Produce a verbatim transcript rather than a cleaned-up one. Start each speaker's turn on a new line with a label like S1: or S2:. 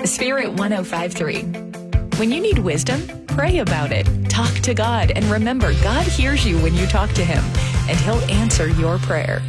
S1: Spirit one oh five three. When you need wisdom, pray about it. Talk to God, and remember, God hears you when you talk to Him, and He'll answer your prayer.